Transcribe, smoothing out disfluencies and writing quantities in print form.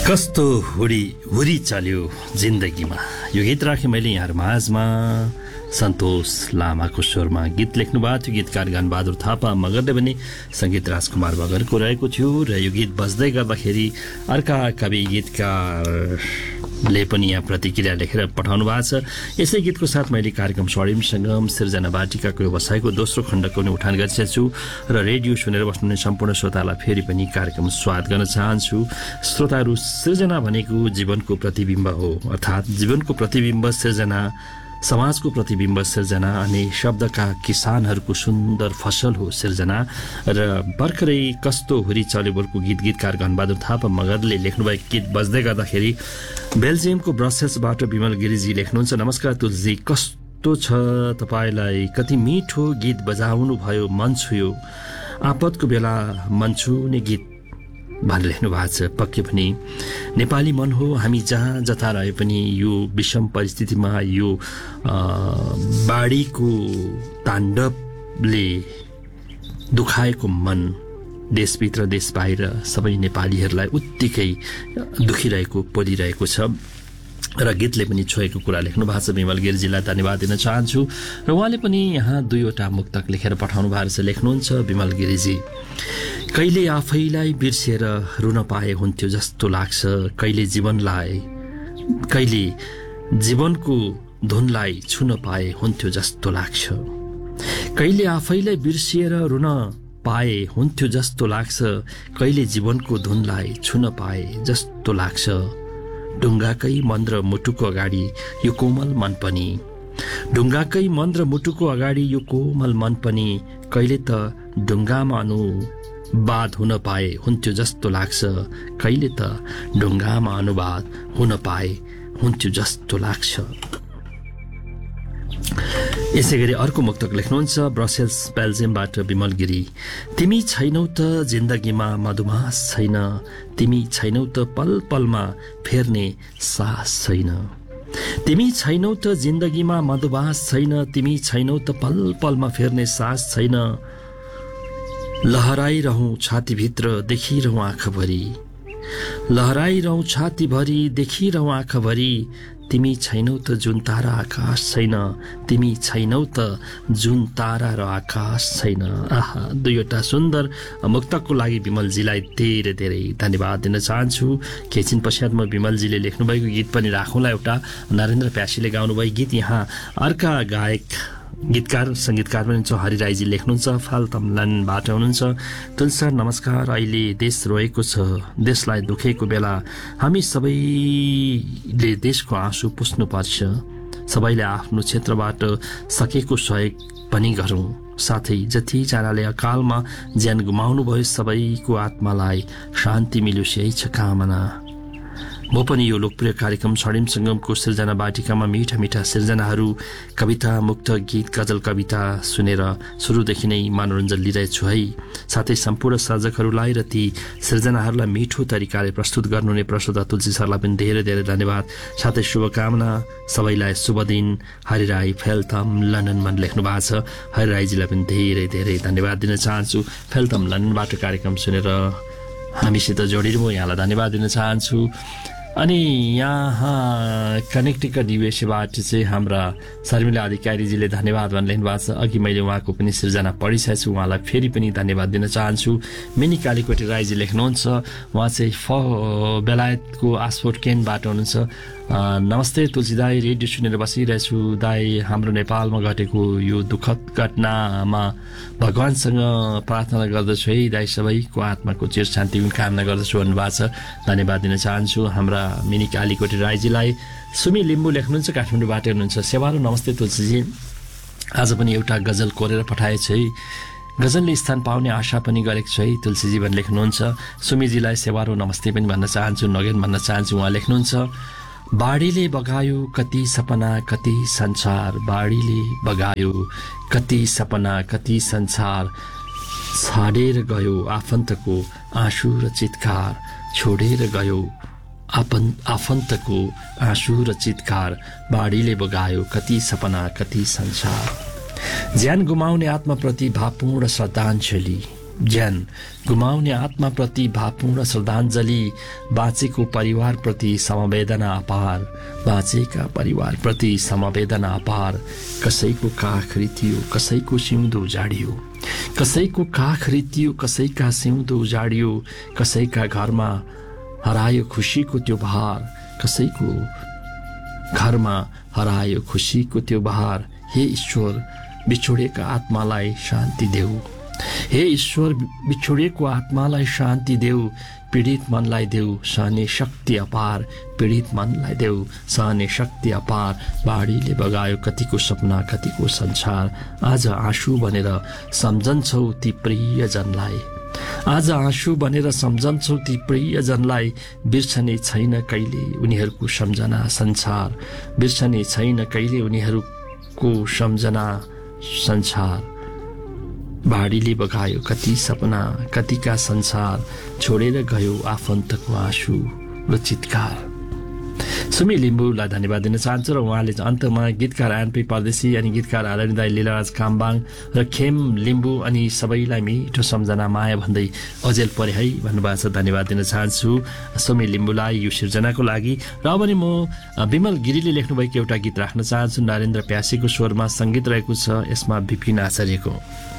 कस्तो हुरी चल्यो जिन्दगीमा यो गीत राखेँ मैले यहाँ माझमा सन्तोष लामाको स्वरमा गीत लेख्नु भएको थियो गीतकार गणबहादुर थापा मगरले पनि सङ्गीत राजकुमार मगरको रहेको थियो र यो गीत बज्दै गर्दाखेरि अर्का कवि गीतकारले पनि यहाँ प्रतिक्रिया लेखेर पठाउनु भएको छ। यसै गीतको साथ मैले कार्यक्रम स्वर्णिम सङ्गम सिर्जना वाटिकाको व्यवसायको दोस्रो खण्डको पनि उठान गरिसकेको छु र रेडियो सुनेर बस्नुहुने सम्पूर्ण श्रोतालाई फेरि पनि कार्यक्रम स्वागत गर्न चाहन्छु। श्रोताहरू, सृजना भनेको जीवनको प्रतिबिम्ब हो, अर्थात् जीवनको प्रतिबिम्ब सृजना, समाजको प्रतिबिम्ब सृजना अनि शब्दका किसानहरूको सुन्दर फसल हो सृजना। र भर्खरै कस्तो हुरी चलेबोलको गीतकार गणबहादुर थापा मगरले लेख्नुभएको गीत बज्दै गर्दाखेरि बेल्जियमको ब्रसेल्सबाट विमल गिरिजी लेख्नुहुन्छ, नमस्कार तुलसी, कस्तो छ तपाईँलाई, कति मिठो गीत बजाउनु भयो, मन छुयो, आपतको बेला मन छुने गीत भनेर लेख्नु भएको छ। पक्कै पनि नेपाली मन हो, हामी जहाँ जता रहे पनि यो विषम परिस्थितिमा यो बाढीको ताण्डवले दुखाएको मन देशभित्र देश बाहिर सबै नेपालीहरूलाई उत्तिकै दुखिरहेको पोलिरहेको छ र गीतले पनि छोएको कुरा लेख्नु भएको छ। विमल गिरिजीलाई धन्यवाद दिन चाहन्छु र उहाँले पनि यहाँ दुईवटा मुक्तक लेखेर पठाउनु भएको छ। लेख्नुहुन्छ विमल गिरिजी, कहिले आफैलाई बिर्सेर रुन पाए हुन्थ्यो जस्तो लाग्छ, कहिले जीवनको धुनलाई छुन पाए हुन्थ्यो जस्तो लाग्छ, कहिले आफैलाई बिर्सिएर रुन पाए हुन्थ्यो जस्तो लाग्छ, कहिले जीवनको धुनलाई छुन पाए जस्तो लाग्छ, ढुङ्गाकै मन र मुटुको अगाडि यो कोमल मन पनि, ढुङ्गाकै मन र मुटुको अगाडि यो कोमल मन पनि, कहिले त ढुङ्गामा अनुवाद हुन पाए हुन्थ्यो जस्तो लाग्छ, कहिले त ढुङ्गामा अनुवाद हुन पाए हुन्थ्यो जस्तो लाग्छ। यसै गरी अर्को मुक्तक लेख्नुहुन्छ ब्रसेल्स बेल्जियमबाट विमल गिरी, तिमी छैनौ त जिन्दगीमा मधुमास छैन, तिमी छैनौ त पल पलमा फेर्ने सास छैन, तिमी छैनौ त जिन्दगीमा मधुमास छैन, तिमी छैनौ त पल पलमा फेर्ने सास छैन, लहराइरहँ छातीभित्र देखिरहँ आँखाभरि, लहराइरहँ छातीभरि देखिरहँ आँखाभरि, तिमी छैनौ त जुन तारा आकाश छैन, तिमी छैनौ त जुन तारा र आकाश छैन। आहा, दुईवटा सुन्दर मुक्तकको लागि विमलजीलाई धेरै धेरै धन्यवाद दिन चाहन्छु। केही दिन पश्चात म विमलजीले लेख्नुभएको गीत पनि राखौँला, एउटा नरेन्द्र प्यासीले गाउनुभएको गीत। यहाँ अर्का गायक गीतकार सङ्गीतकार पनि छ हरिराईजी लेख्नुहुन्छ, फाल्तमलानबाट हुनुहुन्छ, तुलसी सर नमस्कार, अहिले देश रोएको छ, देशलाई दुखेको बेला हामी सबैले देशको आँसु पुस्नुपर्छ, सबैले आफ्नो क्षेत्रबाट सकेको सहयोग पनि गरौँ, साथै जतिजनाले अकालमा ज्यान गुमाउनु भयो सबैको आत्मालाई शान्ति मिलोस् यही छ कामना। म पनि यो लोकप्रिय कार्यक्रम स्वर्णिम सङ्गमको सृजना वाटिकामा मिठा मिठा सृजनाहरू, कविता, मुक्त गीत, गजल, कविता सुनेर सुरुदेखि नै मनोरञ्जन लिइरहेछु है। साथै सम्पूर्ण सर्जकहरूलाई र ती सृजनाहरूलाई मिठो तरिकाले प्रस्तुत गर्नुहुने प्रस्तुता तुलसी सरलाई पनि धेरै धेरै धन्यवाद, साथै शुभकामना, सबैलाई शुभ दिन। हरिराई फेल्थम लन्डनमा लेख्नु भएको छ, हरिराईजीलाई पनि धेरै धेरै धन्यवाद दिन चाहन्छु। फेल्थम लन्डनबाट कार्यक्रम सुनेर हामीसित जोडिनु म यहाँलाई धन्यवाद दिन चाहन्छु। अनि यहाँ कनेक्टिकट युएसएबाट चाहिँ हाम्रा शर्मिला अधिकारीजीले धन्यवाद भनेर लेख्नु भएको छ। अघि मैले उहाँको पनि सृजना पढिसकेको छु, उहाँलाई फेरि पनि धन्यवाद दिन चाहन्छु। मिनी कालीकोटी राईजी लेख्नुहुन्छ, उहाँ चाहिँ बेलायतको आसफोर्ड केनबाट हुनुहुन्छ, नमस्ते तुलसी दाई, रेडियो सुनेर बसिरहेछु दाई, हाम्रो नेपालमा घटेको यो दुःखद घटनामा भगवान्सँग प्रार्थना गर्दछु है दाई, सबैको आत्माको चिर शान्ति कामना गर्दछु भन्नुभएको छ, धन्यवाद दिन चाहन्छु हाम्रा मिनी कालीकोटी राईजीलाई। सुमी लिम्बू लेख्नुहुन्छ, काठमाडौँबाट हुनुहुन्छ, सेवारो नमस्ते तुलसीजी, आज पनि एउटा गजल कोरेर पठाएछु है, गजलले स्थान पाउने आशा पनि गरेको छु है तुलसीजी भनेर लेख्नुहुन्छ। सुमीजीलाई सेवारो नमस्ते पनि भन्न चाहन्छु, नगेन भन्न चाहन्छु। उहाँ लेख्नुहुन्छ, बाढीले बगायो कति सपना कति संसार, बाढीले बगायो कति सपना कति संसार, छाडेर गयो आफन्तको आँसु र चित्कार, छोडेर गयो आफन्तको आँसु र चित्कार, बाढीले बगायो कति सपना कति संसार, ज्यान गुमाउने आत्माप्रति भावपूर्ण श्रद्धाञ्जली, ज्यान गुमाउने आत्माप्रति भावपूर्ण श्रद्धाञ्जली, बाँचेको परिवारप्रति समवेदना अपार, बाँचेका परिवारप्रति समवेदना अपार। कसैको काख रितियो, कसैको सिउँदो उजाडियो, कसैको काख रितियो, कसैका सिउँदो उजाडियो, कसैका घरमा हरायो खुसीको त्यो बहार, कसैको घरमा हरायो खुसीको त्यो बहार। हे ईश्वर, बिछोडेका आत्मालाई शान्ति देऊ, हे ईश्वर, बिछोडेको आत्मालाई शान्ति देऊ, पीडित मनलाई देऊ सहने शक्ति अपार, पीडित मनलाई देऊ सहने शक्ति अपार। बाढीले बगायो कतिको सपना, कतिको संसार, आज आँसु बनेर सम्झन्छौ ती प्रियजनलाई, आज आँसु बनेर सम्झन्छौ ती प्रियजनलाई। बिर्सने छैन कहिले उनीहरूको सम्झना संसार, बिर्सने छैन कहिले उनीहरूको सम्झना संसार। बाढीले बगायो कति सपना, कतिका संसार, छोडेर गयो आफन्तको आँसु र चितकार। सुमी लिम्बूलाई धन्यवाद दिन चाहन्छु र उहाँले अन्तमा गीतकार एनपी परदेशी अनि गीतकार आदरणीय दाइ लीलाराज कामबाङ र खेम लिम्बू अनि सबैलाई मिठो सम्झना माया भन्दै अजेल परे है भन्नुभएको छ। धन्यवाद दिन चाहन्छु सुमी लिम्बूलाई यो सिर्जनाको लागि। र अब नि म विमल गिरीले लेख्नुभएको एउटा गीत राख्न चाहन्छु। नरेन्द्र प्यासीको स्वरमा सङ्गीत रहेको छ, यसमा विपिन आचार्यको।